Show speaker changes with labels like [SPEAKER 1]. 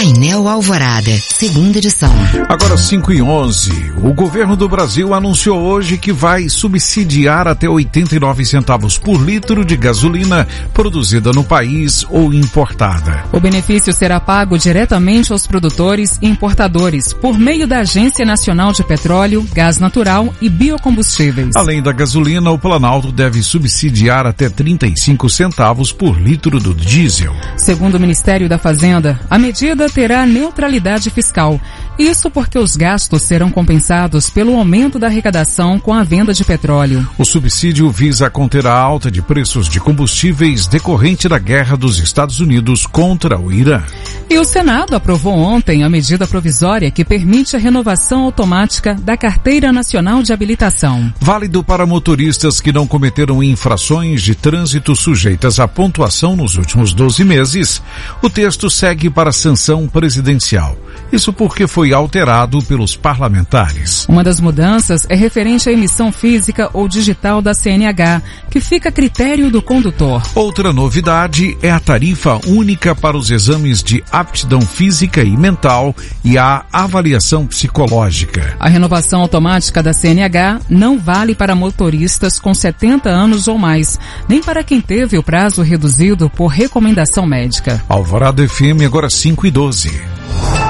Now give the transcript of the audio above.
[SPEAKER 1] Painel Alvorada, segunda edição.
[SPEAKER 2] Agora 5h11. O governo do Brasil anunciou hoje que vai subsidiar até 89 centavos por litro de gasolina produzida no país ou importada.
[SPEAKER 3] O benefício será pago diretamente aos produtores e importadores por meio da Agência Nacional de Petróleo, Gás Natural e Biocombustíveis.
[SPEAKER 2] Além da gasolina, o Planalto deve subsidiar até 35 centavos por litro do diesel.
[SPEAKER 3] Segundo o Ministério da Fazenda, a medida terá neutralidade fiscal. Isso porque os gastos serão compensados pelo aumento da arrecadação com a venda de petróleo.
[SPEAKER 2] O subsídio visa conter a alta de preços de combustíveis decorrente da guerra dos Estados Unidos contra o Irã.
[SPEAKER 3] E o Senado aprovou ontem a medida provisória que permite a renovação automática da Carteira Nacional de Habilitação.
[SPEAKER 2] Válido para motoristas que não cometeram infrações de trânsito sujeitas à pontuação nos últimos 12 meses. O texto segue para a sanção presidencial. Isso porque foi alterado pelos parlamentares.
[SPEAKER 3] Uma das mudanças é referente à emissão física ou digital da CNH, que fica a critério do condutor.
[SPEAKER 2] Outra novidade é a tarifa única para os exames de aptidão física e mental e a avaliação psicológica.
[SPEAKER 3] A renovação automática da CNH não vale para motoristas com 70 anos ou mais, nem para quem teve o prazo reduzido por recomendação médica.
[SPEAKER 2] Alvorada FM, agora 5h12.